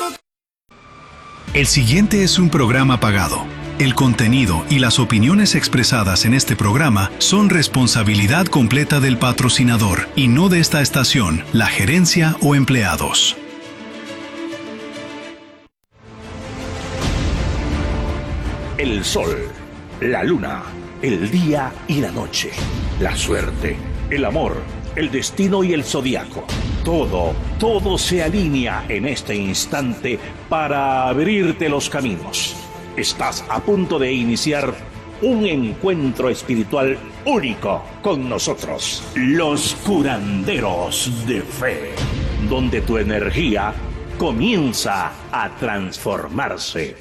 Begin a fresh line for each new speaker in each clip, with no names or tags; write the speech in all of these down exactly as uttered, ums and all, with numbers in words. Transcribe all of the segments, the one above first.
El siguiente es un programa pagado. El contenido y las opiniones expresadas en este programa son responsabilidad completa del patrocinador y no de esta estación, la gerencia o empleados.
El sol, la luna, el día y la noche, la suerte, el amor, el destino y el zodiaco. Todo, todo se alinea en este instante para abrirte los caminos. Estás a punto de iniciar un encuentro espiritual único con nosotros, los curanderos de fe, donde tu energía comienza a transformarse.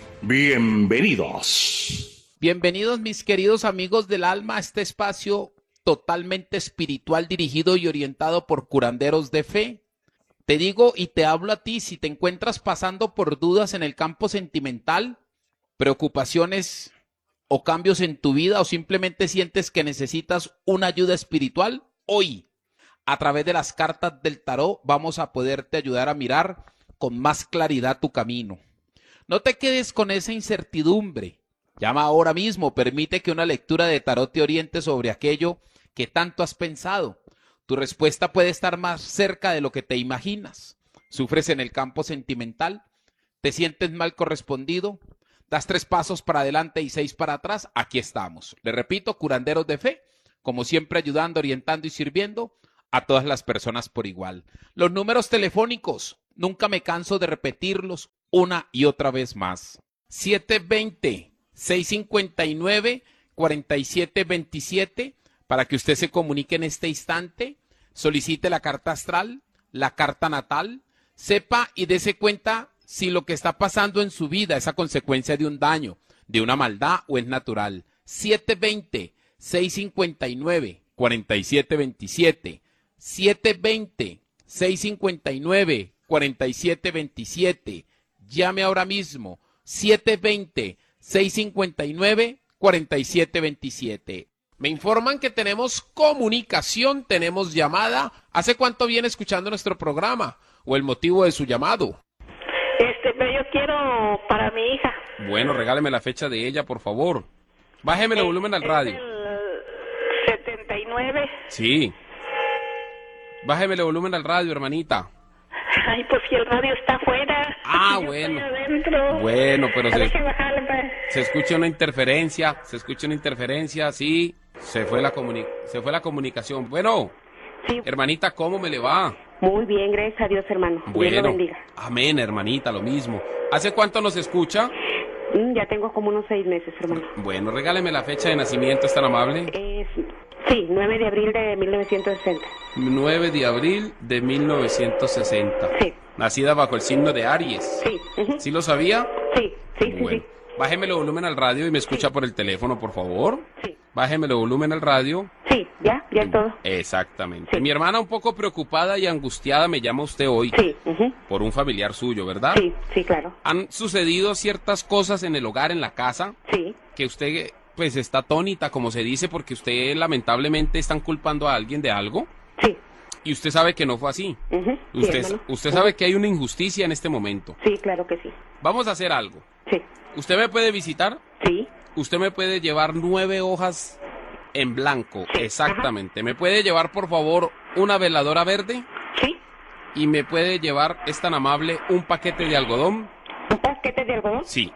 Bienvenidos.
Bienvenidos mis queridos amigos del alma a este espacio totalmente espiritual dirigido y orientado por curanderos de fe. Te digo y te hablo a ti si te encuentras pasando por dudas en el campo sentimental, preocupaciones o cambios en tu vida o simplemente sientes que necesitas una ayuda espiritual. Hoy, a través de las cartas del tarot, vamos a poderte ayudar a mirar con más claridad tu camino. No te quedes con esa incertidumbre. Llama ahora mismo, permite que una lectura de tarot te oriente sobre aquello que tanto has pensado. Tu respuesta puede estar más cerca de lo que te imaginas. ¿Sufres en el campo sentimental? ¿Te sientes mal correspondido? ¿Das tres pasos para adelante y seis para atrás? Aquí estamos. Le repito, curanderos de fe, como siempre ayudando, orientando y sirviendo a todas las personas por igual. Los números telefónicos, nunca me canso de repetirlos una y otra vez más. siete dos cero, seis cinco nueve, cuatro siete dos siete para que usted se comunique en este instante, solicite la carta astral, la carta natal, sepa y dése cuenta si lo que está pasando en su vida es a consecuencia de un daño, de una maldad o es natural. siete dos cero, seis cinco nueve, cuatro siete dos siete, siete dos cero, seis cinco nueve, cuatro siete dos siete. Llame ahora mismo, siete dos cero, seis cinco nueve, cuatro siete dos siete. Me informan que tenemos comunicación, tenemos llamada. ¿Hace cuánto viene escuchando nuestro programa? ¿O el motivo de su llamado?
Este, pero yo quiero para mi hija.
Bueno, regáleme la fecha de ella, por favor. Bájeme el volumen al radio.
Es el setenta y nueve.
Sí. Bájeme el volumen al radio, hermanita.
Ay, pues si el radio está afuera.
Ah,
yo
bueno.
Estoy adentro.
Bueno, pero se,
bajarle, pues.
se escucha una interferencia, se escucha una interferencia, sí. Se fue la comuni- se fue la comunicación. Bueno,
sí.
Hermanita, ¿cómo me le va?
Muy bien, gracias a Dios, hermano.
Bueno,
Dios lo bendiga.
Amén, hermanita, lo mismo. ¿Hace cuánto nos escucha?
Mm, ya tengo como unos seis meses, hermano.
Bueno, regáleme la fecha de nacimiento, ¿es tan amable?
Es, sí, nueve de abril de mil novecientos sesenta.
nueve de abril de mil novecientos sesenta.
Sí.
Nacida bajo el signo de Aries.
Sí. Uh-huh.
¿Sí lo sabía?
Sí, sí,
Bueno,
sí, sí.
bájeme el volumen al radio y me escucha
Sí.
por el teléfono, por favor.
Sí.
Bájeme el volumen al radio.
Sí, ya, ya es todo.
Exactamente.
Sí.
Mi hermana un poco preocupada y angustiada me llama usted hoy
Sí, uh-huh.
por un familiar suyo, ¿verdad?
Sí, sí, claro.
Han sucedido ciertas cosas en el hogar, en la casa,
Sí,
que usted pues está atónita, como se dice, porque usted lamentablemente están culpando a alguien de algo
sí.
y usted sabe que no fue así.
Uh-huh. Sí,
Usted,
hermano.
usted
Uh-huh.
sabe que hay una injusticia en este momento.
Sí, claro que sí.
Vamos a hacer algo.
Sí,
¿Usted me puede visitar?
sí,
Usted me puede llevar nueve hojas en blanco,
Sí,
exactamente. ¿Me puede llevar, por favor, una veladora verde?
sí.
¿Y me puede llevar, es tan amable, un paquete de algodón?
¿Un paquete de algodón?
Sí.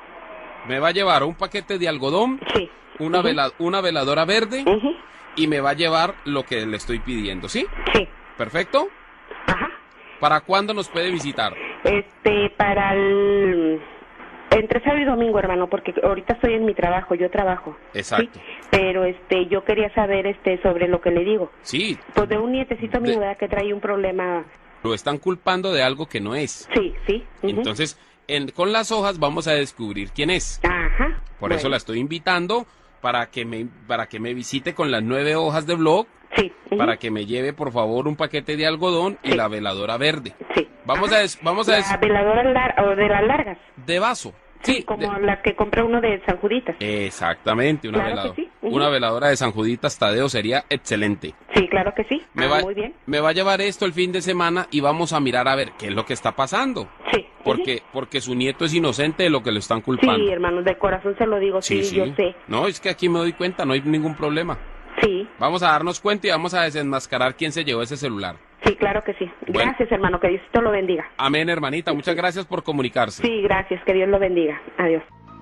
Me va a llevar un paquete de algodón,
Sí.
una,
Ujú.
vela- una veladora verde
Ujú.
y me va a llevar lo que le estoy pidiendo, ¿sí?
Sí.
¿Perfecto?
Ajá.
¿Para cuándo nos puede visitar?
Este, para el... Entre sábado y domingo, hermano, porque ahorita estoy en mi trabajo, yo trabajo.
Exacto.
¿sí? Pero, este, yo quería saber, este, sobre lo que le digo.
Sí,
Pues de un nietecito mío,
De-
¿verdad? Que trae un problema.
lo están culpando de algo que no es.
Sí, sí. ujú.
Entonces, en- con las hojas vamos a descubrir quién es.
Ajá.
Por eso
bueno.
la estoy invitando para que me para que me visite con las nueve hojas de blog,
Sí. ujú.
para que me lleve por favor un paquete de algodón y
Sí.
la veladora verde.
Sí.
Vamos
Ajá.
a des- vamos a
La
des-
veladora lar- o de las largas.
de vaso.
Sí, como
de-
la que compré uno de San Juditas.
exactamente, una
Claro que
veladora.
sí, ujú.
Una veladora de San Juditas Tadeo sería excelente.
Sí, claro que sí.
Me
Ah,
va,
muy bien.
me va a llevar esto el fin de semana y vamos a mirar a ver qué es lo que está pasando.
Sí.
Porque, porque su nieto es inocente de lo que le están culpando.
Sí, hermano, de corazón se lo digo, sí, sí, sí, yo sé.
No, es que aquí me doy cuenta, no hay ningún problema.
Sí.
Vamos a darnos cuenta y vamos a desenmascarar quién se llevó ese celular.
Sí, claro que sí.
Bueno.
Gracias, hermano, que Diosito lo bendiga.
Amén, hermanita, muchas gracias por comunicarse.
Sí, gracias, que Dios lo bendiga. Adiós.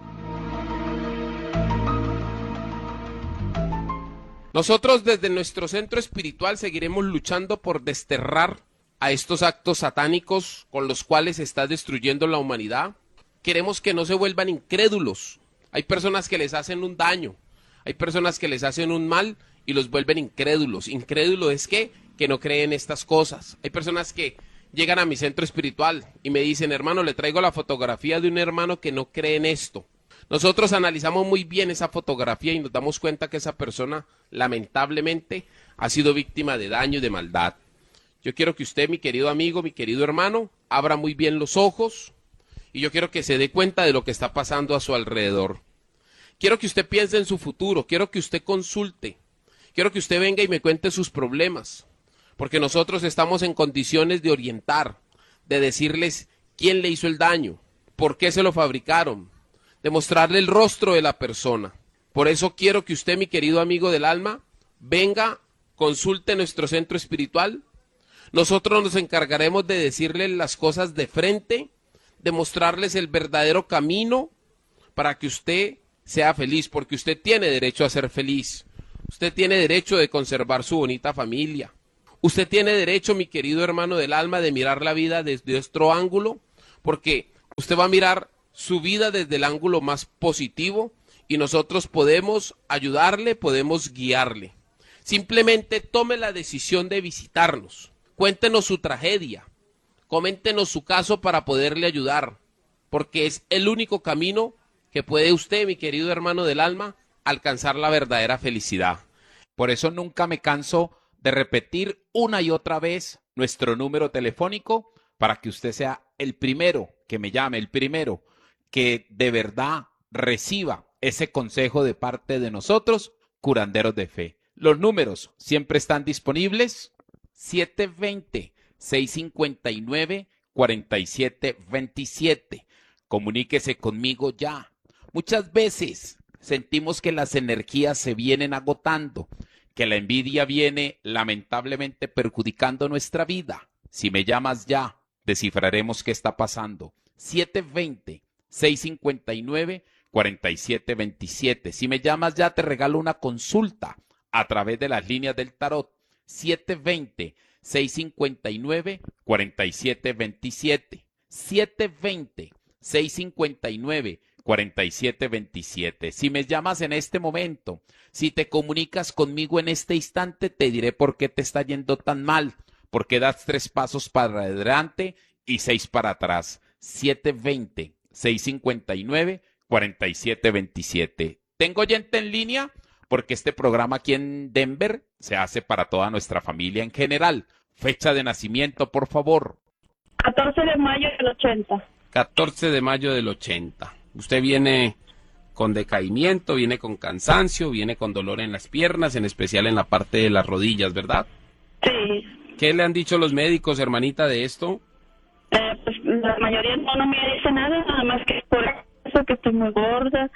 Nosotros desde nuestro centro espiritual seguiremos luchando por desterrar a estos actos satánicos con los cuales se está destruyendo la humanidad. Queremos que no se vuelvan incrédulos. Hay personas que les hacen un daño, hay personas que les hacen un mal y los vuelven incrédulos. Incrédulo es que, que no creen estas cosas. Hay personas que llegan a mi centro espiritual y me dicen, hermano, le traigo la fotografía de un hermano que no cree en esto. Nosotros analizamos muy bien esa fotografía y nos damos cuenta que esa persona, lamentablemente, ha sido víctima de daño y de maldad. Yo quiero que usted, mi querido amigo, mi querido hermano, abra muy bien los ojos y yo quiero que se dé cuenta de lo que está pasando a su alrededor. Quiero que usted piense en su futuro, quiero que usted consulte, quiero que usted venga y me cuente sus problemas, porque nosotros estamos en condiciones de orientar, de decirles quién le hizo el daño, por qué se lo fabricaron, de mostrarle el rostro de la persona. Por eso quiero que usted, mi querido amigo del alma, venga, consulte nuestro centro espiritual. Nosotros nos encargaremos de decirle las cosas de frente, de mostrarles el verdadero camino para que usted sea feliz, porque usted tiene derecho a ser feliz. Usted tiene derecho de conservar su bonita familia. Usted tiene derecho, mi querido hermano del alma, de mirar la vida desde otro ángulo, porque usted va a mirar su vida desde el ángulo más positivo y nosotros podemos ayudarle, podemos guiarle. Simplemente tome la decisión de visitarnos, cuéntenos su tragedia, coméntenos su caso para poderle ayudar, porque es el único camino que puede usted, mi querido hermano del alma, alcanzar la verdadera felicidad.
Por eso nunca me canso de repetir una y otra vez nuestro número telefónico para que usted sea el primero que me llame, el primero que de verdad reciba ese consejo de parte de nosotros, curanderos de fe. Los números siempre están disponibles, siete dos cero, seis cinco nueve, cuatro siete dos siete. Comuníquese conmigo ya. Muchas veces sentimos que las energías se vienen agotando, que la envidia viene lamentablemente perjudicando nuestra vida. Si me llamas ya, descifraremos qué está pasando. siete dos cero, seis cinco nueve, cuatro siete dos siete. Si me llamas ya, te regalo una consulta a través de las líneas del tarot. siete dos cero, seis cinco nueve, cuatro siete dos siete. siete dos cero, seis cinco nueve, cuatro siete dos siete. Si me llamas en este momento, si te comunicas conmigo en este instante, te diré por qué te está yendo tan mal, por qué das tres pasos para adelante y seis para atrás. siete dos cero, seis cinco nueve, cuatro siete dos siete. ¿Tengo oyente en línea? Porque este programa aquí en Denver se hace para toda nuestra familia en general. Fecha de nacimiento, por favor.
catorce de mayo del ochenta.
catorce de mayo del ochenta. Usted viene con decaimiento, viene con cansancio, viene con dolor en las piernas, en especial en la parte de las rodillas, ¿verdad?
Sí.
¿Qué le han dicho los médicos, hermanita, de esto?
Eh, pues la mayoría no, no me dice nada, nada más que por eso que estoy muy gorda,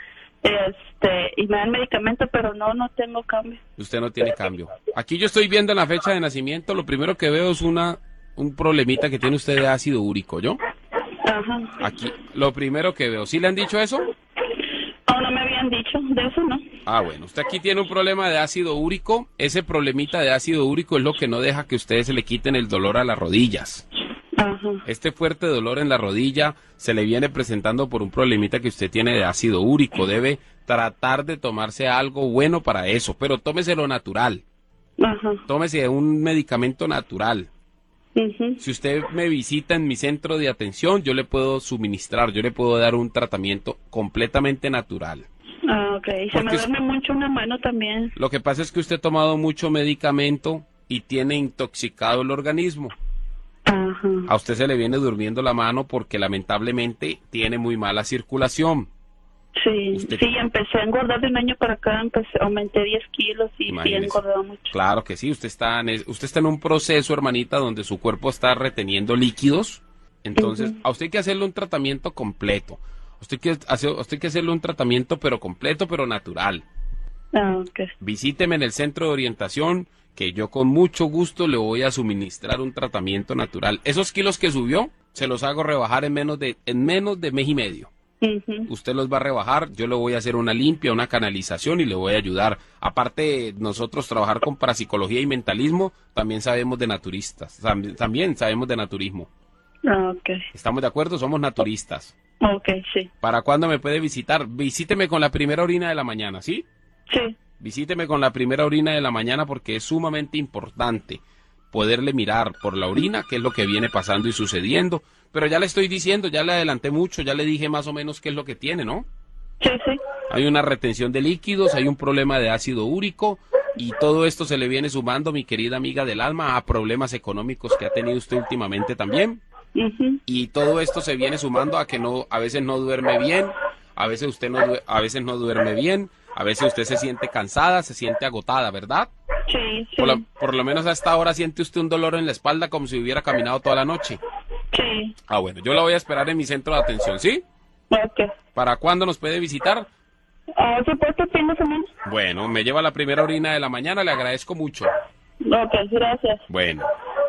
este, y me dan medicamento, pero no, no tengo cambio.
Usted no tiene cambio. Aquí yo estoy viendo la fecha de nacimiento, lo primero que veo es una un problemita que tiene usted de ácido úrico, ¿yo?
Ajá.
Aquí, lo primero que veo. ¿Sí le han dicho eso?
No, no me habían dicho, de eso no.
Ah, bueno, usted aquí tiene un problema de ácido úrico. Ese problemita de ácido úrico es lo que no deja que ustedes se le quiten el dolor a las rodillas.
Ajá.
Este fuerte dolor en la rodilla se le viene presentando por un problemita que usted tiene de ácido úrico. Debe tratar de tomarse algo bueno para eso, pero tómeselo natural.
Ajá.
Tómese un medicamento natural.
Uh-huh.
Si usted me visita en mi centro de atención, yo le puedo suministrar, yo le puedo dar un tratamiento completamente natural.
Ah, ok. Se
Porque
me duerme mucho una mano también.
Lo que pasa es que usted ha tomado mucho medicamento y tiene intoxicado el organismo.
Ajá.
A usted se le viene durmiendo la mano porque lamentablemente tiene muy mala circulación.
Sí,
Usted...
sí, empecé a engordar de un año para acá, empecé, aumenté diez kilos y sí, he engordado mucho.
Claro que sí, usted está, en, usted está en un proceso, hermanita, donde su cuerpo está reteniendo líquidos Entonces,
Ujú.
a usted hay que hacerle un tratamiento completo. A usted, hay que hacer, a usted hay que hacerle un tratamiento, pero completo, pero natural.
Ah, ok.
Visíteme en el centro de orientación, que yo con mucho gusto le voy a suministrar un tratamiento natural. Esos kilos que subió, se los hago rebajar en menos de, en menos de mes y medio.
Ujú.
Usted los va a rebajar, yo le voy a hacer una limpia, una canalización y le voy a ayudar. Aparte, nosotros trabajar con parapsicología y mentalismo, también sabemos de naturistas, tam- también sabemos de naturismo.
Ah, ok.
¿Estamos de acuerdo? Somos naturistas.
Ok, sí.
¿Para cuándo me puede visitar? Visíteme con la primera orina de la mañana, ¿sí?
Sí.
Visíteme con la primera orina de la mañana porque es sumamente importante poderle mirar por la orina qué es lo que viene pasando y sucediendo. Pero ya le estoy diciendo, ya le adelanté mucho, ya le dije más o menos qué es lo que tiene, ¿no?
Sí, sí.
Hay una retención de líquidos, hay un problema de ácido úrico y todo esto se le viene sumando, mi querida amiga del alma, a problemas económicos que ha tenido usted últimamente también.
Ujú.
Y todo esto se viene sumando a que no, a veces no duerme bien, a veces usted no, due- a veces no duerme bien, a veces usted se siente cansada, se siente agotada, ¿verdad?
Sí, sí.
Por lo, por lo menos a esta hora siente usted un dolor en la espalda como si hubiera caminado toda la noche.
Sí.
Ah, bueno, yo la voy a esperar en mi centro de atención, ¿sí?
Ok.
¿Para cuándo nos puede visitar?
Ah, ¿sí por qué fin de semana?
Bueno, me lleva la primera orina de la mañana, le agradezco mucho.
Ok, gracias.
Bueno.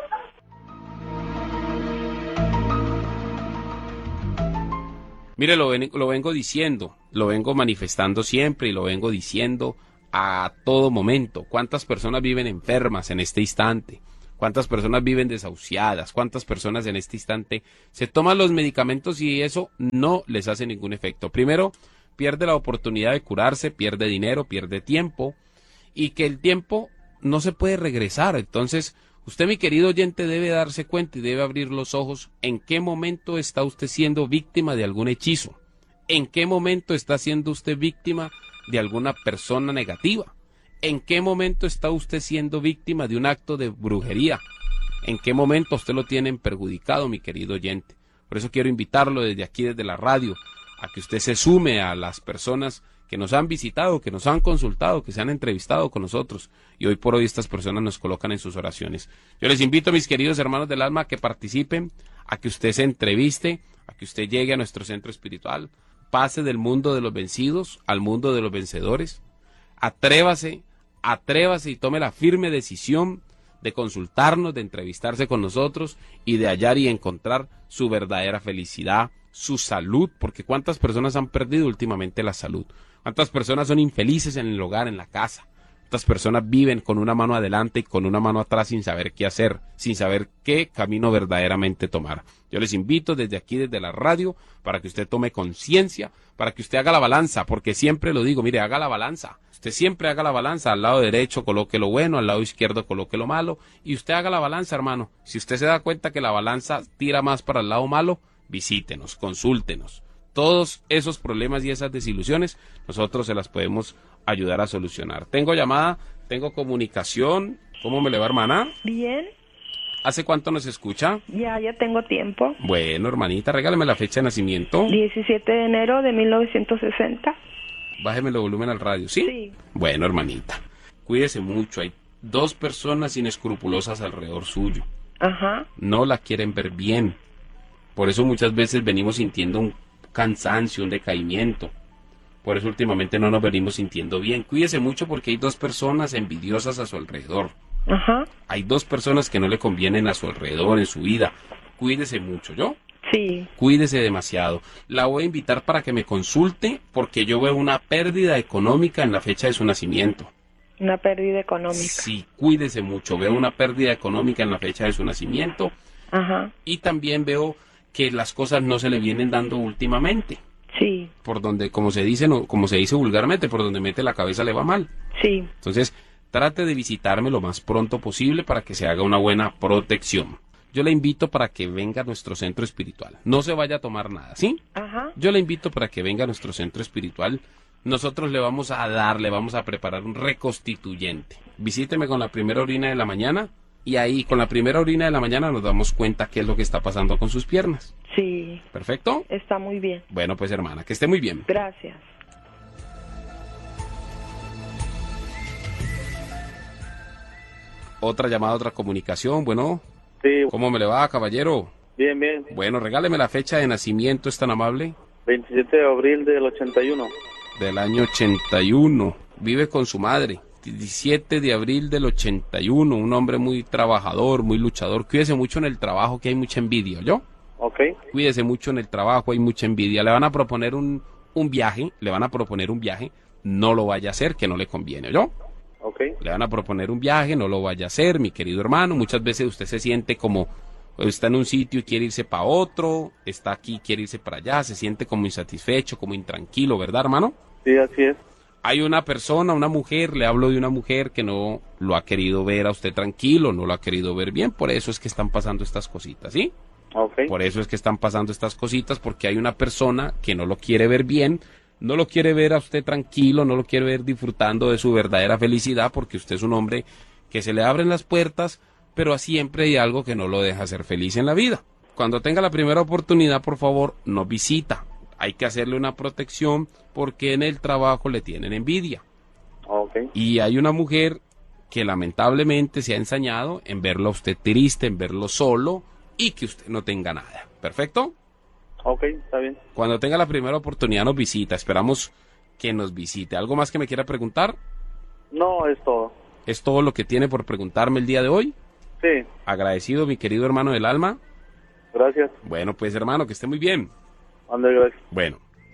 Mire, lo, ven- lo vengo diciendo, lo vengo manifestando siempre y lo vengo diciendo a todo momento. ¿Cuántas personas viven enfermas en este instante? ¿Cuántas personas viven desahuciadas? ¿Cuántas personas en este instante se toman los medicamentos y eso no les hace ningún efecto? Primero, pierde la oportunidad de curarse, pierde dinero, pierde tiempo y que el tiempo no se puede regresar. Entonces, usted, mi querido oyente, debe darse cuenta y debe abrir los ojos en qué momento está usted siendo víctima de algún hechizo, en qué momento está siendo usted víctima de alguna persona negativa, en qué momento está usted siendo víctima de un acto de brujería, en qué momento usted lo tienen perjudicado, mi querido oyente. Por eso quiero invitarlo desde aquí, desde la radio, a que usted se sume a las personas que nos han visitado, que nos han consultado, que se han entrevistado con nosotros y hoy por hoy estas personas nos colocan en sus oraciones. Yo les invito, mis queridos hermanos del alma, a que participen, a que usted se entreviste, a que usted llegue a nuestro centro espiritual, pase del mundo de los vencidos al mundo de los vencedores, atrévase, atrévase y tome la firme decisión de consultarnos, de entrevistarse con nosotros y de hallar y encontrar su verdadera felicidad, su salud, porque cuántas personas han perdido últimamente la salud, cuántas personas son infelices en el hogar, en la casa, cuántas personas viven con una mano adelante y con una mano atrás sin saber qué hacer, sin saber qué camino verdaderamente tomar. Yo les invito desde aquí, desde la radio, para que usted tome conciencia, para que usted haga la balanza, porque siempre lo digo, mire, haga la balanza, usted siempre haga la balanza, al lado derecho coloque lo bueno, al lado izquierdo coloque lo malo, y usted haga la balanza, hermano. Si usted se da cuenta que la balanza tira más para el lado malo, visítenos, consúltenos. Todos esos problemas y esas desilusiones, nosotros se las podemos ayudar a solucionar. Tengo llamada, tengo comunicación. ¿Cómo me le va, hermana?
Bien,
¿Hace cuánto nos escucha?
ya, ya tengo tiempo.
Bueno, hermanita, regáleme la fecha de nacimiento.
diecisiete de enero de mil novecientos sesenta.
Bájeme el volumen al radio, ¿sí?
Sí.
Bueno, hermanita, cuídese mucho. Hay dos personas inescrupulosas alrededor suyo.
Ajá.
No la quieren ver bien. Por eso muchas veces venimos sintiendo un cansancio, un decaimiento. Por eso últimamente no nos venimos sintiendo bien. Cuídese mucho porque hay dos personas envidiosas a su alrededor.
Ajá.
Hay dos personas que no le convienen a su alrededor en su vida. Cuídese mucho, ¿yo?
Sí.
Cuídese demasiado. La voy a invitar para que me consulte porque yo veo una pérdida económica en la fecha de su nacimiento.
Una pérdida económica.
Sí, cuídese mucho. Veo una pérdida económica en la fecha de su nacimiento
Ajá.
y también veo que las cosas no se le vienen dando últimamente.
Sí.
Por donde, como se dice, no, como se dice vulgarmente, por donde mete la cabeza le va mal.
Sí.
Entonces, trate de visitarme lo más pronto posible para que se haga una buena protección. Yo le invito para que venga a nuestro centro espiritual. No se vaya a tomar nada, ¿sí?
Ajá.
Yo le invito para que venga a nuestro centro espiritual. Nosotros le vamos a dar, le vamos a preparar un reconstituyente. Visíteme con la primera orina de la mañana y ahí con la primera orina de la mañana nos damos cuenta qué es lo que está pasando con sus piernas.
Sí.
¿Perfecto?
Está muy bien.
Bueno, pues hermana, que esté muy bien.
Gracias.
Otra llamada, otra comunicación. Bueno,
Sí,
¿cómo me le va, caballero?
Bien, bien.
Bueno, regáleme la fecha de nacimiento, ¿es tan amable?
veintisiete de abril del ochenta y uno.
Del año ochenta y uno. Vive con su madre. diecisiete de abril del ochenta y uno. Un hombre muy trabajador, muy luchador. Cuídese mucho en el trabajo, que hay mucha envidia, ¿yo?
Ok.
Cuídese mucho en el trabajo, hay mucha envidia. Le van a proponer un, un viaje, le van a proponer un viaje. No lo vaya a hacer, que no le conviene, ¿yo?
Ok.
Le van a proponer un viaje, no lo vaya a hacer, mi querido hermano. Muchas veces usted se siente como, está en un sitio y quiere irse para otro, está aquí, quiere irse para allá, se siente como insatisfecho, como intranquilo, ¿verdad, hermano?
Sí, así es.
Hay una persona, una mujer, le hablo de una mujer que no lo ha querido ver a usted tranquilo, no lo ha querido ver bien, por eso es que están pasando estas cositas, ¿sí?
Ok.
Por eso es que están pasando estas cositas, porque hay una persona que no lo quiere ver bien, no lo quiere ver a usted tranquilo, no lo quiere ver disfrutando de su verdadera felicidad, porque usted es un hombre que se le abren las puertas, pero siempre hay algo que no lo deja ser feliz en la vida. Cuando tenga la primera oportunidad, por favor, no visita. Hay que hacerle una protección porque en el trabajo le tienen envidia.
Okay.
Y hay una mujer que lamentablemente se ha ensañado en verlo a usted triste, en verlo solo y que usted no tenga nada. ¿Perfecto?
Ok, está bien.
Cuando tenga la primera oportunidad nos visita. Esperamos que nos visite. ¿Algo más que me quiera preguntar?
No, es todo.
¿Es todo lo que tiene por preguntarme el día de hoy?
Sí.
Agradecido, mi querido hermano del alma.
Gracias.
Bueno, pues hermano, que esté muy bien.
Ande, gracias.
Bueno.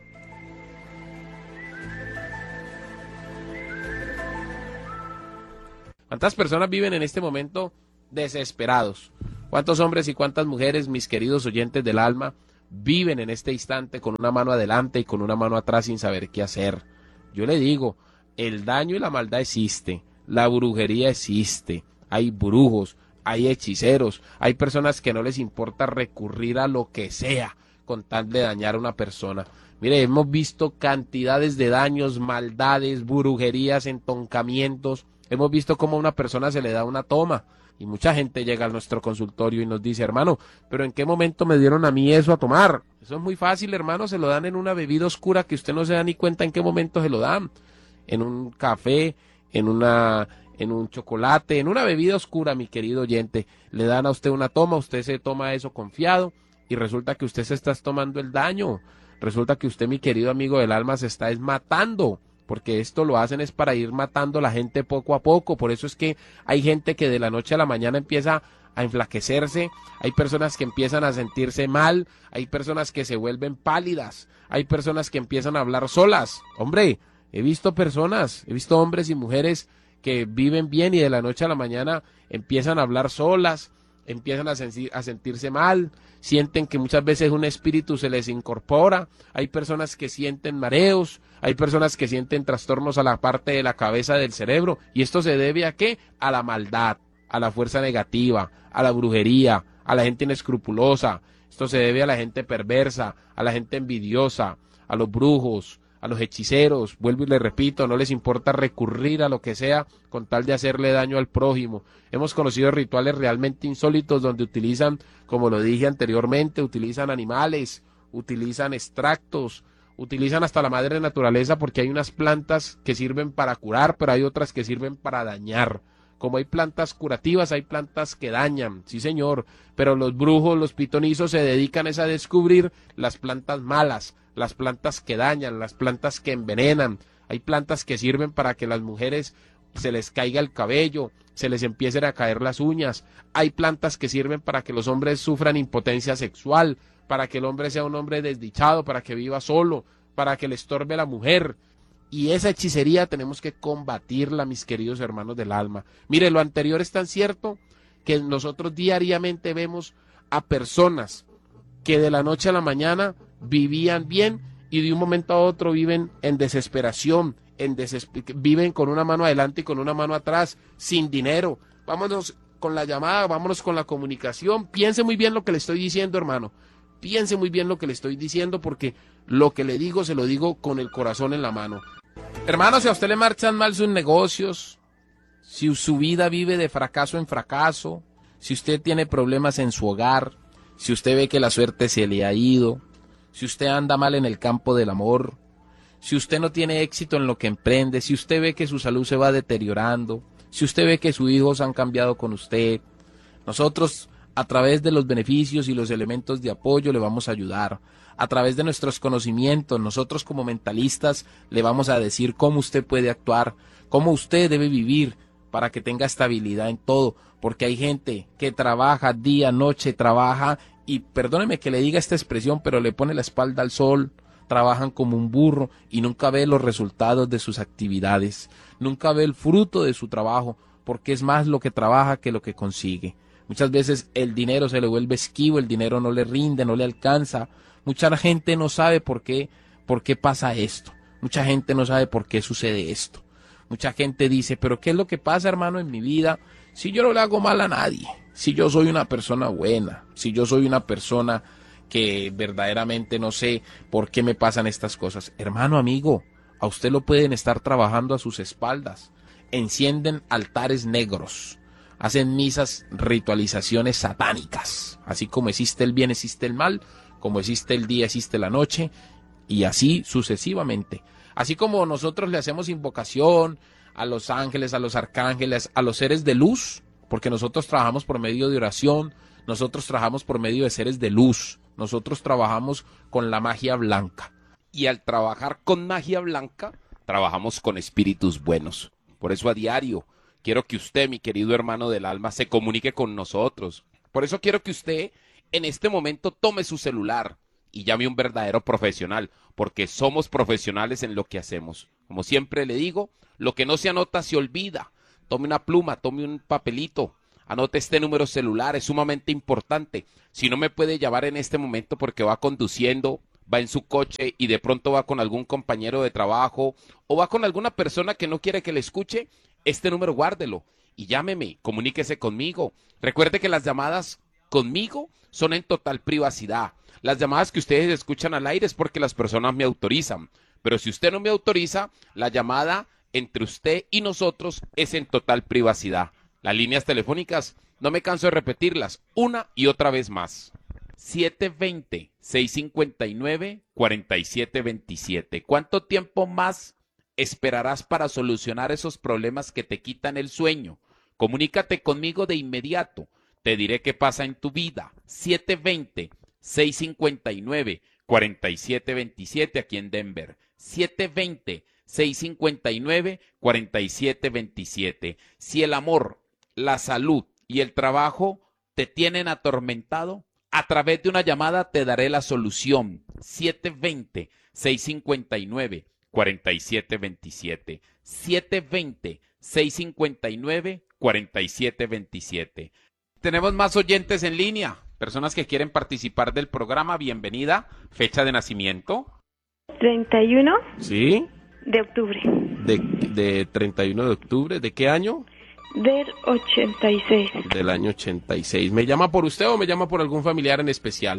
¿Cuántas personas viven en este momento desesperados? ¿Cuántos hombres y cuántas mujeres, mis queridos oyentes del alma, viven en este instante con una mano adelante y con una mano atrás sin saber qué hacer? Yo le digo, el daño y la maldad existe, la brujería existe, hay brujos, hay hechiceros, hay personas que no les importa recurrir a lo que sea con tal de dañar a una persona. Mire, hemos visto cantidades de daños, maldades, brujerías, entoncamientos. Hemos visto cómo a una persona se le da una toma y mucha gente llega a nuestro consultorio y nos dice, hermano, ¿pero en qué momento me dieron a mí eso a tomar? Eso es muy fácil, hermano, se lo dan en una bebida oscura que usted no se da ni cuenta en qué momento se lo dan. En un café, en una, en un chocolate, en una bebida oscura, mi querido oyente. Le dan a usted una toma, usted se toma eso confiado y resulta que usted se está tomando el daño. Resulta que usted, mi querido amigo del alma, se está matando. Porque esto lo hacen es para ir matando a la gente poco a poco. Por eso es que hay gente que de la noche a la mañana empieza a enflaquecerse, hay personas que empiezan a sentirse mal, hay personas que se vuelven pálidas, hay personas que empiezan a hablar solas. Hombre, he visto personas, he visto hombres y mujeres que viven bien y de la noche a la mañana empiezan a hablar solas, empiezan a, sentir, a sentirse mal, sienten que muchas veces un espíritu se les incorpora, hay personas que sienten mareos, hay personas que sienten trastornos a la parte de la cabeza del cerebro, y esto se debe ¿a qué? A la maldad, a la fuerza negativa, a la brujería, a la gente inescrupulosa, esto se debe a la gente perversa, a la gente envidiosa, a los brujos, a los hechiceros. Vuelvo y le repito, no les importa recurrir a lo que sea con tal de hacerle daño al prójimo. Hemos conocido rituales realmente insólitos donde utilizan, como lo dije anteriormente, utilizan animales, utilizan extractos, utilizan hasta la madre naturaleza, porque hay unas plantas que sirven para curar, pero hay otras que sirven para dañar. Como hay plantas curativas, hay plantas que dañan, sí señor, pero los brujos, los pitonizos se dedican es a descubrir las plantas malas, las plantas que dañan, las plantas que envenenan. Hay plantas que sirven para que las mujeres se les caiga el cabello, se les empiecen a caer las uñas. Hay plantas que sirven para que los hombres sufran impotencia sexual, para que el hombre sea un hombre desdichado, para que viva solo, para que le estorbe la mujer. Y esa hechicería tenemos que combatirla, mis queridos hermanos del alma. Mire, lo anterior es tan cierto que nosotros diariamente vemos a personas que de la noche a la mañana vivían bien y de un momento a otro viven en desesperación, en desesper- viven con una mano adelante y con una mano atrás, sin dinero. Vámonos con la llamada, vámonos con la comunicación. Piense muy bien lo que le estoy diciendo, hermano. Piense muy bien lo que le estoy diciendo, porque lo que le digo se lo digo con el corazón en la mano. Hermano, si a usted le marchan mal sus negocios, si su vida vive de fracaso en fracaso, si usted tiene problemas en su hogar, si usted ve que la suerte se le ha ido, si usted anda mal en el campo del amor, si usted no tiene éxito en lo que emprende, si usted ve que su salud se va deteriorando, si usted ve que sus hijos han cambiado con usted, nosotros
A través de los beneficios y los elementos de apoyo le vamos a ayudar. A través de nuestros conocimientos, nosotros como mentalistas le vamos a decir cómo usted puede actuar, cómo usted debe vivir para que tenga estabilidad en todo. Porque hay gente que trabaja día, noche, trabaja y perdóneme que le diga esta expresión, pero le pone la espalda al sol, trabajan como un burro y nunca ve los resultados de sus actividades, nunca ve el fruto de su trabajo, porque es más lo que trabaja que lo que consigue. Muchas veces el dinero se le vuelve esquivo, el dinero no le rinde, no le alcanza. Mucha gente no sabe por qué, por qué pasa esto. Mucha gente no sabe por qué sucede esto. Mucha gente dice, pero ¿qué es lo que pasa, hermano, en mi vida? Si yo no le hago mal a nadie, si yo soy una persona buena, si yo soy una persona que verdaderamente no sé por qué me pasan estas cosas. Hermano, amigo, a usted lo pueden estar trabajando a sus espaldas. Encienden altares negros, hacen misas, ritualizaciones satánicas. Así como existe el bien, existe el mal, como existe el día, existe la noche, y así sucesivamente. Así como nosotros le hacemos invocación a los ángeles, a los arcángeles, a los seres de luz, porque nosotros trabajamos por medio de oración, nosotros trabajamos por medio de seres de luz, nosotros trabajamos con la magia blanca.
Y al trabajar con magia blanca, trabajamos con espíritus buenos. Por eso a diario quiero que usted, mi querido hermano del alma, se comunique con nosotros. Por eso quiero que usted en este momento tome su celular y llame a un verdadero profesional, porque somos profesionales en lo que hacemos. Como siempre le digo, lo que no se anota se olvida. Tome una pluma, tome un papelito, anote este número celular, es sumamente importante. Si no me puede llamar en este momento porque va conduciendo, va en su coche y de pronto va con algún compañero de trabajo o va con alguna persona que no quiere que le escuche, este número guárdelo y llámeme, comuníquese conmigo. Recuerde que las llamadas conmigo son en total privacidad. Las llamadas que ustedes escuchan al aire es porque las personas me autorizan, pero si usted no me autoriza, la llamada entre usted y nosotros es en total privacidad. Las líneas telefónicas, no me canso de repetirlas una y otra vez más. siete dos cero, seis cinco nueve, cuatro siete dos siete. ¿Cuánto tiempo más esperarás para solucionar esos problemas que te quitan el sueño? Comunícate conmigo de inmediato. Te diré qué pasa en tu vida. siete dos cero, seis cinco nueve, cuatro siete dos siete aquí en Denver. siete dos cero, seis cinco nueve, cuatro siete dos siete. Si el amor, la salud y el trabajo te tienen atormentado, a través de una llamada te daré la solución. siete dos cero, seis cinco nueve, cuatro siete dos siete. siete dos cero, seis cinco nueve, cuatro siete dos siete. Tenemos más oyentes en línea, personas que quieren participar del programa. Bienvenida. Fecha de nacimiento.
treinta y uno
¿Sí?
de octubre
De, de treinta y uno de octubre. ¿De qué año?
del ochenta y seis.
Del año ochenta y seis. ¿Me llama por usted o me llama por algún familiar en especial?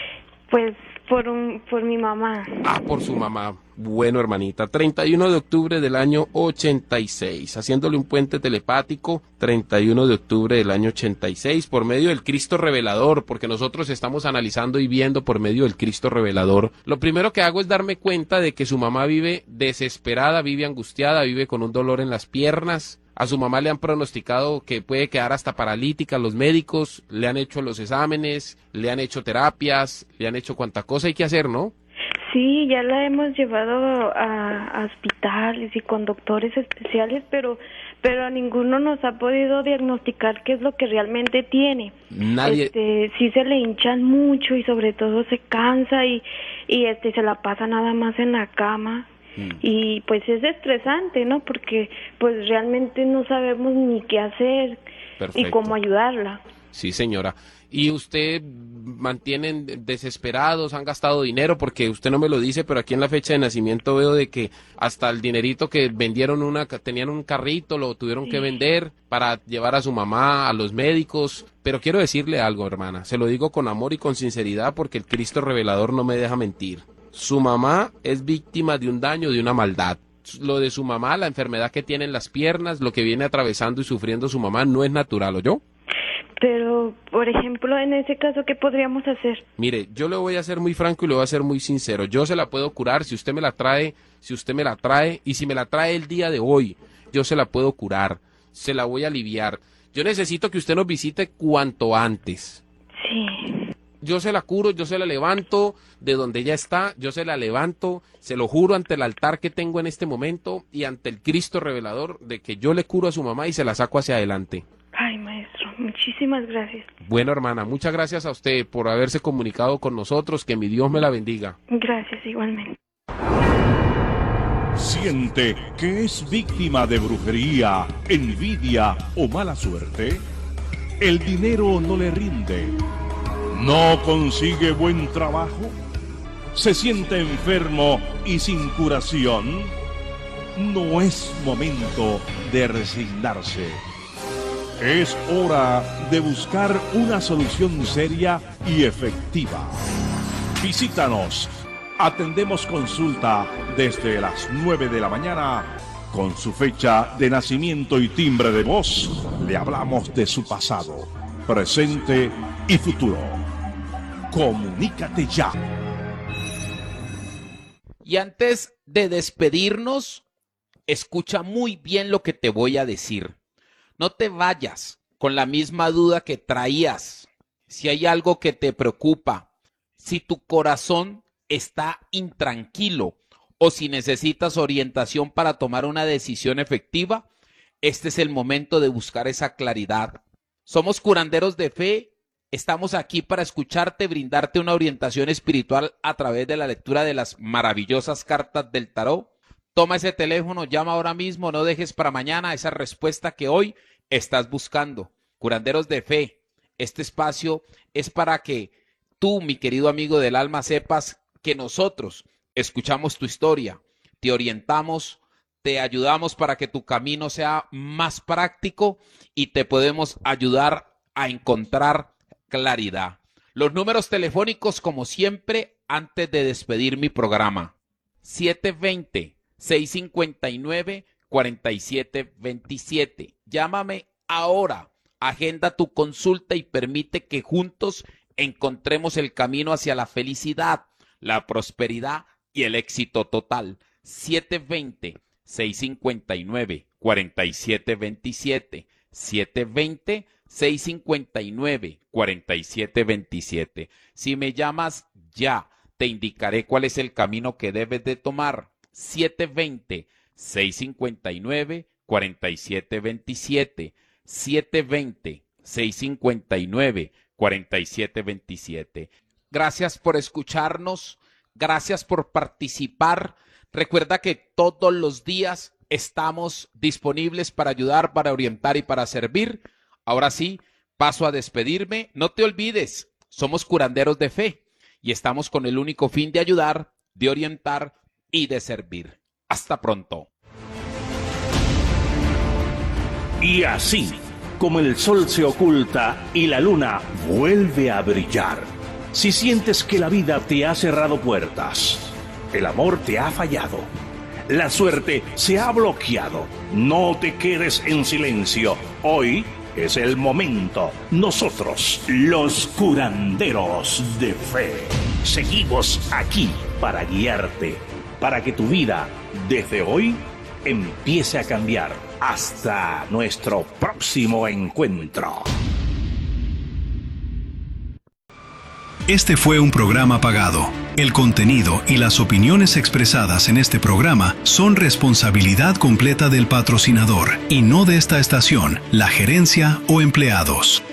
Pues por un por mi mamá.
Ah, por su mamá. Bueno, hermanita, treinta y uno de octubre del año ochenta y seis, haciéndole un puente telepático, treinta y uno de octubre del año ochenta y seis, por medio del Cristo revelador, porque nosotros estamos analizando y viendo por medio del Cristo revelador. Lo primero que hago es darme cuenta de que su mamá vive desesperada, vive angustiada, vive con un dolor en las piernas. A su mamá le han pronosticado que puede quedar hasta paralítica. Los médicos le han hecho los exámenes, le han hecho terapias, le han hecho cuanta cosa hay que hacer, ¿no?
Sí, ya la hemos llevado a, a hospitales y con doctores especiales, pero pero ninguno nos ha podido diagnosticar qué es lo que realmente tiene.
Nadie.
Este, sí se le hinchan mucho y sobre todo se cansa y y este se la pasa nada más en la cama. Mm. Y pues es estresante, ¿no? Porque pues realmente no sabemos ni qué hacer. Perfecto. Y cómo ayudarla.
Sí, señora. ¿Y usted mantienen desesperados, han gastado dinero? Porque usted no me lo dice, pero aquí en la fecha de nacimiento veo de que hasta el dinerito que vendieron, una tenían un carrito, lo tuvieron sí. que vender para llevar a su mamá, a los médicos. Pero quiero decirle algo, hermana, se lo digo con amor y con sinceridad porque el Cristo revelador no me deja mentir. Su mamá es víctima de un daño, de una maldad. Lo de su mamá, la enfermedad que tiene en las piernas, lo que viene atravesando y sufriendo su mamá no es natural, ¿oyó?
Pero, por ejemplo, en ese caso, ¿qué podríamos hacer?
Mire, yo le voy a ser muy franco y le voy a ser muy sincero. Yo se la puedo curar si usted me la trae, si usted me la trae, y si me la trae el día de hoy, yo se la puedo curar, se la voy a aliviar. Yo necesito que usted nos visite cuanto antes.
Sí.
Yo se la curo, yo se la levanto de donde ella está, yo se la levanto, se lo juro ante el altar que tengo en este momento y ante el Cristo revelador de que yo le curo a su mamá y se la saco hacia adelante.
Ay, maestro, muchísimas gracias.
Bueno, hermana, muchas gracias a usted por haberse comunicado con nosotros, que mi Dios me la bendiga.
Gracias, igualmente.
¿Siente que es víctima de brujería, envidia o mala suerte? ¿El dinero no le rinde? ¿No consigue buen trabajo? ¿Se siente enfermo y sin curación? No es momento de resignarse. Es hora de buscar una solución seria y efectiva. Visítanos. Atendemos consulta desde las nueve de la mañana. Con su fecha de nacimiento y timbre de voz, le hablamos de su pasado, presente y futuro. Comunícate ya.
Y antes de despedirnos, escucha muy bien lo que te voy a decir. No te vayas con la misma duda que traías. Si hay algo que te preocupa, si tu corazón está intranquilo o si necesitas orientación para tomar una decisión efectiva, este es el momento de buscar esa claridad. Somos curanderos de fe, estamos aquí para escucharte, brindarte una orientación espiritual a través de la lectura de las maravillosas cartas del tarot. Toma ese teléfono, llama ahora mismo, no dejes para mañana esa respuesta que hoy estás buscando. Curanderos de fe, este espacio es para que tú, mi querido amigo del alma, sepas que nosotros escuchamos tu historia, te orientamos, te ayudamos para que tu camino sea más práctico y te podemos ayudar a encontrar claridad. Los números telefónicos, como siempre, antes de despedir mi programa. siete dos cero, seis cinco nueve, cuatro siete dos siete. Llámame ahora, agenda tu consulta y permite que juntos encontremos el camino hacia la felicidad, la prosperidad y el éxito total. siete dos cero, seis cinco nueve, cuatro siete dos siete. siete dos cero, seis cinco nueve, cuatro siete dos siete. Si me llamas ya, te indicaré cuál es el camino que debes de tomar. siete dos cero, seis cinco nueve, cuatro siete dos siete. siete dos cero, seis cinco nueve, cuatro siete dos siete. Gracias por escucharnos, gracias por participar. Recuerda que todos los días estamos disponibles para ayudar, para orientar y para servir. Ahora sí, paso a despedirme. No te olvides, somos curanderos de fe y estamos con el único fin de ayudar, de orientar y de servir. Hasta pronto.
Y así, como el sol se oculta y la luna vuelve a brillar, si sientes que la vida te ha cerrado puertas, el amor te ha fallado, la suerte se ha bloqueado, no te quedes en silencio. Hoy es el momento. Nosotros, los curanderos de fe, seguimos aquí para guiarte, para que tu vida, desde hoy, empiece a cambiar. Hasta nuestro próximo encuentro.
Este fue un programa pagado. El contenido y las opiniones expresadas en este programa son responsabilidad completa del patrocinador y no de esta estación, la gerencia o empleados.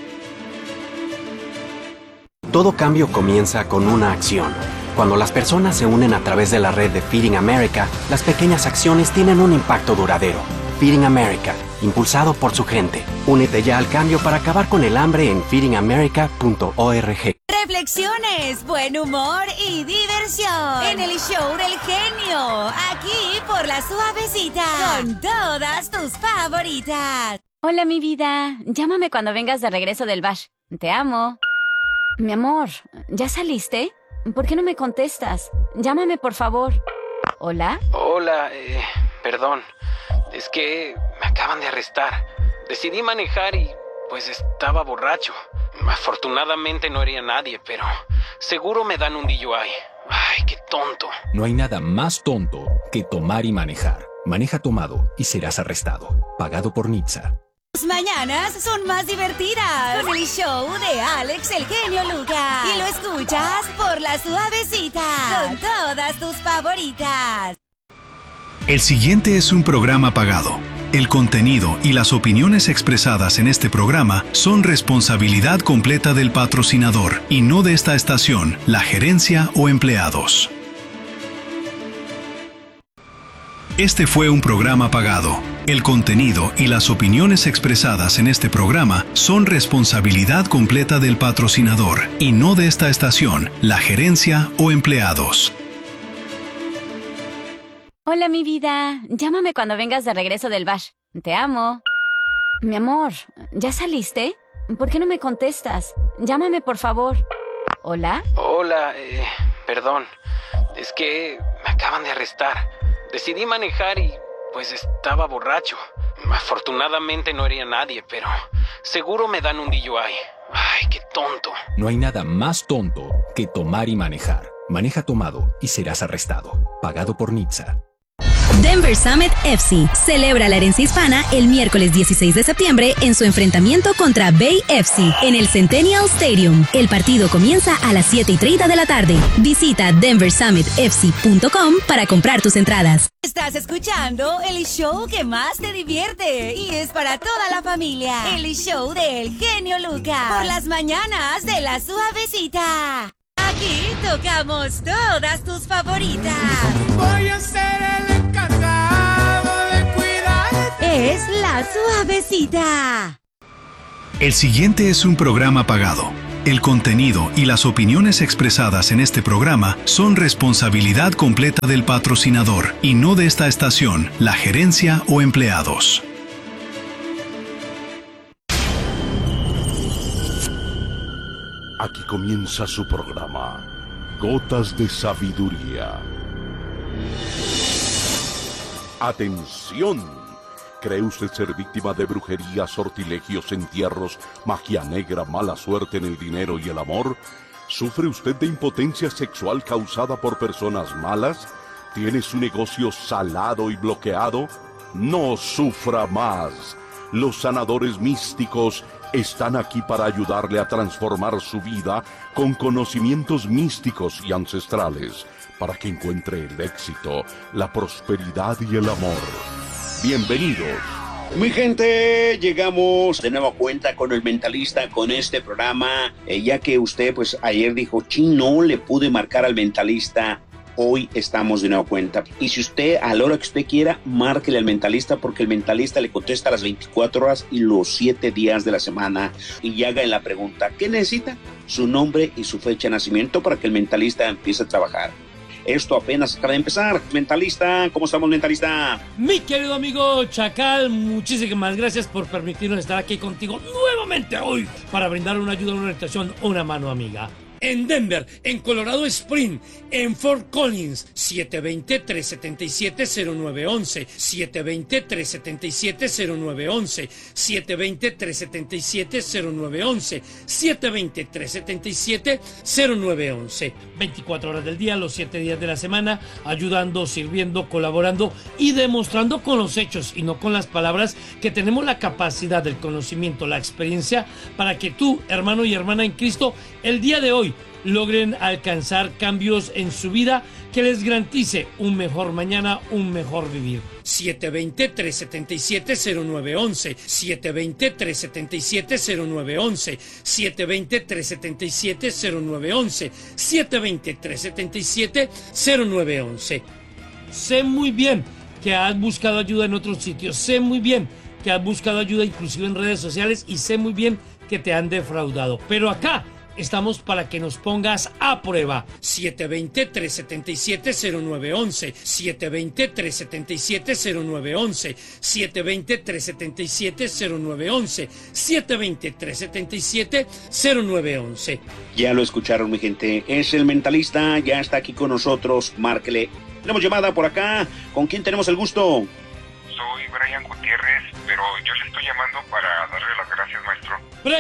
Todo cambio comienza con una acción. Cuando las personas se unen a través de la red de Feeding America, las pequeñas acciones tienen un impacto duradero. Feeding America, impulsado por su gente. Únete ya al cambio para acabar con el hambre en feeding america punto org.
Reflexiones, buen humor y diversión en el show del genio, aquí por La Suavecita, con todas tus favoritas.
Hola, mi vida. Llámame cuando vengas de regreso del bash. Te amo. Mi amor, ¿ya saliste? ¿Por qué no me contestas? Llámame, por favor. ¿Hola?
Hola, eh, perdón. Es que me acaban de arrestar. Decidí manejar y pues estaba borracho. Afortunadamente no hería a nadie, pero seguro me dan un D U I. Ay, qué tonto.
No hay nada más tonto que tomar y manejar. Maneja tomado y serás arrestado. Pagado por N H T S A.
Las mañanas son más divertidas con el show de Alex el genio Lucas. Y lo escuchas por La Suavecita con todas tus favoritas.
El siguiente es un programa pagado. El contenido y las opiniones expresadas en este programa son responsabilidad completa del patrocinador y no de esta estación, la gerencia o empleados. Este fue un programa pagado. El contenido y las opiniones expresadas en este programa son responsabilidad completa del patrocinador y no de esta estación, la gerencia o empleados.
Hola, mi vida. Llámame cuando vengas de regreso del bar. Te amo. Mi amor, ¿ya saliste? ¿Por qué no me contestas? Llámame, por favor. ¿Hola?
Hola, eh, perdón. Es que me acaban de arrestar. Decidí manejar y pues estaba borracho. Afortunadamente no hería a nadie, pero seguro me dan un D U I. Ay, qué tonto.
No hay nada más tonto que tomar y manejar. Maneja tomado y serás arrestado. Pagado por N H T S A.
Denver Summit F C celebra la herencia hispana el miércoles dieciséis de septiembre en su enfrentamiento contra Bay F C en el Centennial Stadium. El partido comienza a las siete y treinta de la tarde. Visita denver summit f c punto com para comprar tus entradas.
Estás escuchando el show que más te divierte y es para toda la familia. El show del genio Lucas por las mañanas de La Suavecita. Aquí tocamos todas tus favoritas.
Voy a ser el encargado de cuidar.
Es La Suavecita.
El siguiente es un programa pagado. El contenido y las opiniones expresadas en este programa son responsabilidad completa del patrocinador y no de esta estación, la gerencia o empleados.
Aquí comienza su programa, Gotas de Sabiduría. ¡Atención! ¿Cree usted ser víctima de brujería, sortilegios, entierros, magia negra, mala suerte en el dinero y el amor? ¿Sufre usted de impotencia sexual causada por personas malas? ¿Tiene su negocio salado y bloqueado? ¡No sufra más! Los sanadores místicos están aquí para ayudarle a transformar su vida con conocimientos místicos y ancestrales, para que encuentre el éxito, la prosperidad y el amor. Bienvenidos.
Mi gente, llegamos de nueva cuenta con el Mentalista, con este programa, eh, ya que usted pues ayer dijo, chin, no le pude marcar al Mentalista. Hoy estamos de nueva cuenta. Y si usted, a la hora que usted quiera, márquele al Mentalista, porque el Mentalista le contesta a las veinticuatro horas y los siete días de la semana. Y haga en la pregunta, ¿qué necesita? Su nombre y su fecha de nacimiento para que el Mentalista empiece a trabajar. Esto apenas acaba de empezar. Mentalista, ¿cómo estamos, Mentalista?
Mi querido amigo Chacal, muchísimas gracias por permitirnos estar aquí contigo nuevamente hoy para brindar una ayuda, una orientación, una mano amiga. En Denver, en Colorado Springs, en Fort Collins, siete dos cero, tres siete siete, cero nueve uno uno, siete dos cero, tres siete siete, cero nueve uno uno, siete dos cero, tres siete siete, cero nueve uno uno, siete dos cero, tres siete siete, cero nueve uno uno. veinticuatro horas del día, los siete días de la semana, ayudando, sirviendo, colaborando y demostrando con los hechos y no con las palabras que tenemos la capacidad, el conocimiento, la experiencia para que tú, hermano y hermana en Cristo, el día de hoy logren alcanzar cambios en su vida que les garantice un mejor mañana, un mejor vivir. siete dos cero, tres siete siete, cero nueve uno uno, siete dos cero, tres siete siete, cero nueve uno uno, siete dos cero, tres siete siete, cero nueve uno uno, siete dos cero, tres siete siete, cero nueve uno uno. Sé muy bien que has buscado ayuda en otros sitios, sé muy bien que has buscado ayuda inclusive en redes sociales y sé muy bien que te han defraudado, pero acá estamos para que nos pongas a prueba. siete dos cero, tres siete siete, cero nueve uno uno, siete dos cero, tres siete siete, cero nueve uno uno, siete dos cero, tres siete siete, cero nueve uno uno, siete dos cero, tres siete siete, cero nueve uno uno.
Ya lo escucharon, mi gente. Es el Mentalista, ya está aquí con nosotros. Márquele. Tenemos llamada por acá. ¿Con quién tenemos el gusto?
Soy Brian Gutiérrez, pero yo le estoy llamando para darle las gracias, maestro.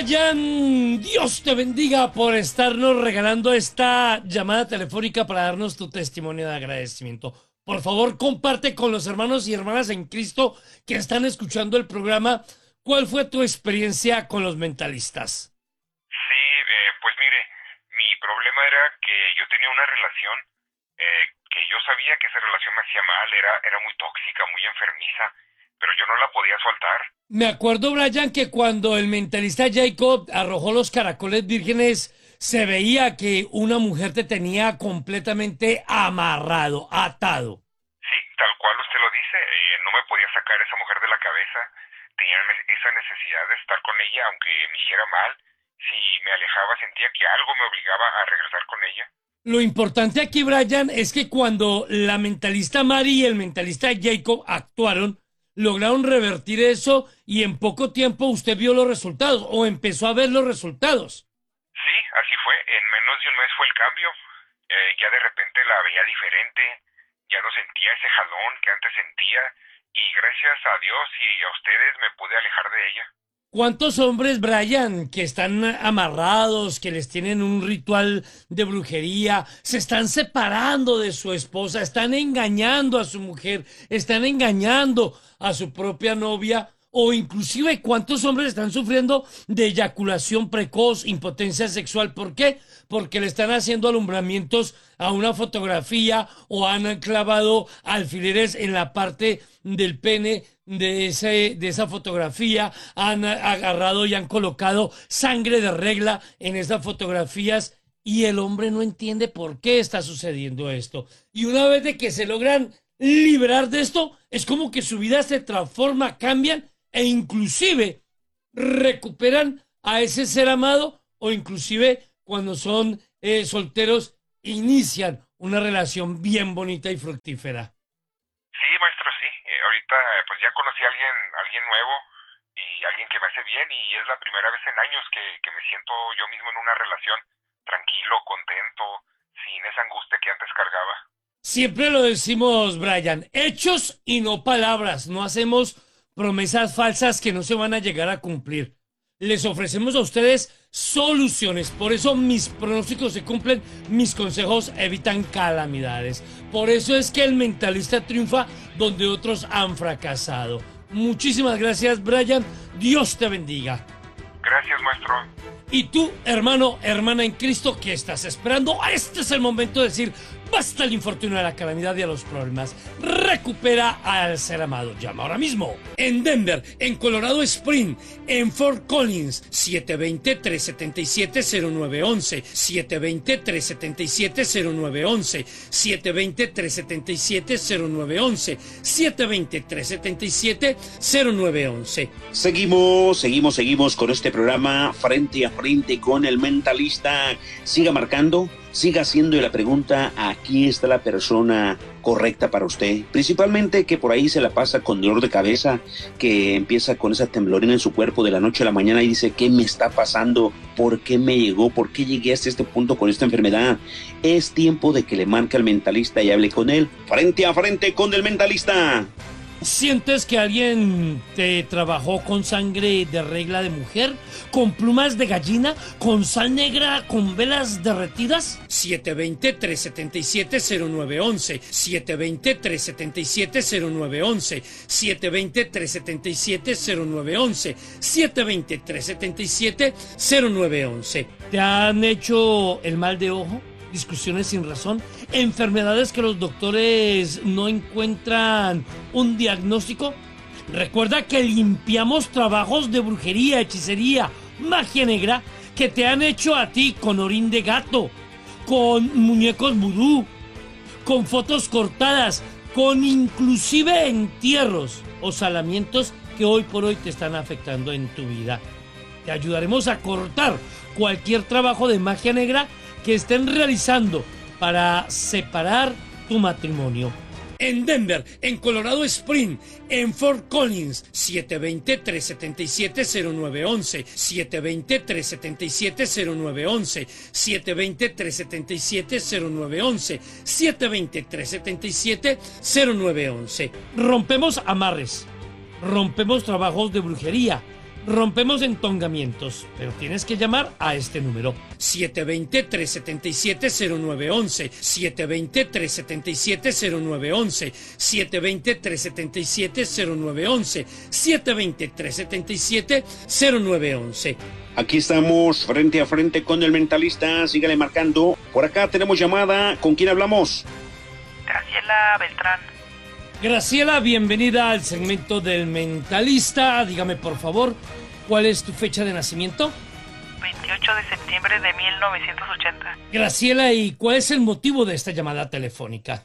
Brian, Dios te bendiga por estarnos regalando esta llamada telefónica para darnos tu testimonio de agradecimiento. Por favor, comparte con los hermanos y hermanas en Cristo que están escuchando el programa ¿Cuál fue tu experiencia con los mentalistas?
Sí, eh, pues mire, mi problema era que yo tenía una relación eh, que yo sabía que esa relación me hacía mal, era, era muy tóxica, muy enfermiza, pero yo no la podía soltar.
Me acuerdo, Brian, que cuando el mentalista Jacob arrojó los caracoles vírgenes, se veía que una mujer te tenía completamente amarrado, atado.
Sí, tal cual usted lo dice, eh, no me podía sacar esa mujer de la cabeza. Tenía esa necesidad de estar con ella, aunque me hiciera mal. Si me alejaba, sentía que algo me obligaba a regresar con ella.
Lo importante aquí, Brian, es que cuando la mentalista Mari y el mentalista Jacob actuaron, lograron revertir eso y en poco tiempo usted vio los resultados o empezó a ver los resultados.
Sí, así fue. En menos de un mes fue el cambio. Eh, ya de repente la veía diferente. Ya no sentía ese jalón que antes sentía. Y gracias a Dios y a ustedes me pude alejar de ella.
¿Cuántos hombres, Brian, que están amarrados, que les tienen un ritual de brujería, se están separando de su esposa, están engañando a su mujer, están engañando a su propia novia? O inclusive, ¿cuántos hombres están sufriendo de eyaculación precoz, impotencia sexual? ¿Por qué? Porque le están haciendo alumbramientos a una fotografía o han clavado alfileres en la parte del pene de, ese, de esa fotografía, han agarrado y han colocado sangre de regla en esas fotografías y el hombre no entiende por qué está sucediendo esto. Y una vez de que se logran liberar de esto, es como que su vida se transforma, cambian e inclusive recuperan a ese ser amado o inclusive cuando son eh, solteros inician una relación bien bonita y fructífera.
Sí, maestro, sí. Eh, ahorita pues ya conocí a alguien, alguien nuevo y alguien que me hace bien y es la primera vez en años que, que me siento yo mismo en una relación tranquilo, contento, sin esa angustia que antes cargaba.
Siempre lo decimos, Brian, hechos y no palabras. No hacemos promesas falsas que no se van a llegar a cumplir. Les ofrecemos a ustedes soluciones. Por eso mis pronósticos se cumplen, mis consejos evitan calamidades. Por eso es que el mentalista triunfa donde otros han fracasado. Muchísimas gracias, Brian. Dios te bendiga.
Gracias, maestro.
Y tú, hermano, hermana en Cristo, ¿qué estás esperando? Este es el momento de decir basta al infortunio, a la calamidad y a los problemas. Recupera al ser amado. Llama ahora mismo. En Denver, en Colorado Spring, en Fort Collins, siete dos cero, tres siete siete, cero nueve uno uno, siete dos cero, tres siete siete, cero nueve uno uno, siete dos cero, tres siete siete, cero nueve uno uno, siete dos cero, tres siete siete, cero nueve uno uno.
Seguimos, seguimos, seguimos con este programa frente a frente con el mentalista. Siga marcando, siga haciendo la pregunta, aquí está la persona correcta para usted. Principalmente que por ahí se la pasa con dolor de cabeza, que empieza con esa temblorina en su cuerpo de la noche a la mañana y dice, ¿qué me está pasando? ¿Por qué me llegó? ¿Por qué llegué hasta este punto con esta enfermedad? Es tiempo de que le marque al mentalista y hable con él. Frente a frente con el mentalista.
¿Sientes que alguien te trabajó con sangre de regla de mujer? ¿Con plumas de gallina? ¿Con sal negra? ¿Con velas derretidas? siete dos cero, tres siete siete, cero nueve uno uno, siete dos cero, tres siete siete, cero nueve uno uno, siete dos cero, tres siete siete, cero nueve uno uno, siete dos cero, tres siete siete, cero nueve uno uno. ¿Te han hecho el mal de ojo? ¿Discusiones sin razón? ¿Enfermedades que los doctores no encuentran un diagnóstico? Recuerda que limpiamos trabajos de brujería, hechicería, magia negra que te han hecho a ti con orín de gato, con muñecos vudú, con fotos cortadas, con inclusive entierros o salamientos que hoy por hoy te están afectando en tu vida. Te ayudaremos a cortar cualquier trabajo de magia negra que estén realizando para separar tu matrimonio. En Denver, en Colorado Spring, en Fort Collins, siete dos cero, tres siete siete, cero nueve uno uno, siete dos cero, tres siete siete, cero nueve uno uno, siete dos cero, tres siete siete, cero nueve uno uno, siete dos cero, tres siete siete, cero nueve uno uno. Rompemos amarres, rompemos trabajos de brujería, rompemos entongamientos, pero tienes que llamar a este número siete dos cero, tres siete siete, cero nueve uno uno, siete dos cero, tres siete siete, cero nueve uno uno, siete dos cero, tres siete siete, cero nueve uno uno, siete dos cero, tres siete siete, cero nueve uno uno.
Aquí estamos frente a frente con el mentalista, sígale marcando. Por acá tenemos llamada, ¿con quién hablamos?
Graciela Beltrán.
Graciela, bienvenida al segmento del mentalista. Dígame por favor, ¿cuál es tu fecha de nacimiento?
veintiocho de septiembre de mil novecientos ochenta.
Graciela, ¿y cuál es el motivo de esta llamada telefónica?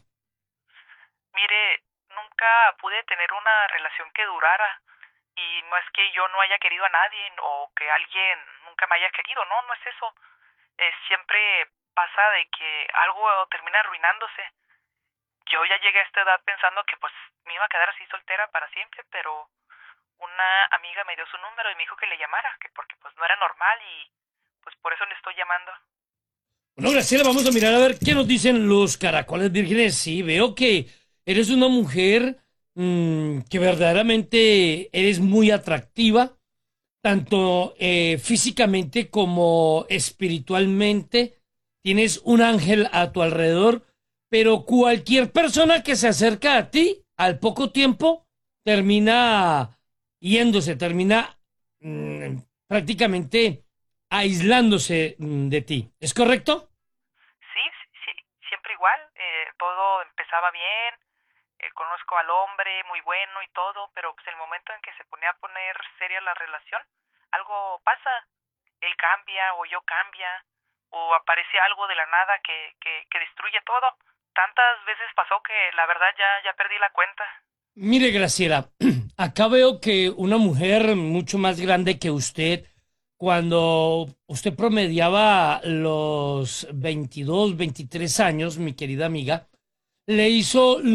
Mire, nunca pude tener una relación que durara. Y no es que yo no haya querido a nadie o que alguien nunca me haya querido, no, no es eso. Eh, siempre pasa de que algo termina arruinándose. Yo ya llegué a esta edad pensando que pues me iba a quedar así soltera para siempre, pero una amiga me dio su número y me dijo que le llamara, que porque pues no era normal y pues por eso le estoy llamando.
Bueno, Graciela, vamos a mirar a ver qué nos dicen los caracoles vírgenes. Sí, veo que eres una mujer mmm, que verdaderamente eres muy atractiva, tanto eh, físicamente como espiritualmente. Tienes un ángel a tu alrededor, pero cualquier persona que se acerca a ti, al poco tiempo, termina yéndose, termina mmm, prácticamente aislándose de ti. ¿Es correcto?
Sí, sí, sí, siempre igual. Eh, todo empezaba bien, eh, conozco al hombre, muy bueno y todo, pero pues el momento en que se ponía a poner seria la relación, algo pasa. Él cambia o yo cambia, o aparece algo de la nada que, que, que destruye todo. Tantas veces pasó que la verdad ya, ya perdí la cuenta.
Mire, Graciela, acá veo que una mujer mucho más grande que usted, cuando usted promediaba los veintidós, veintitrés años, mi querida amiga, le hizo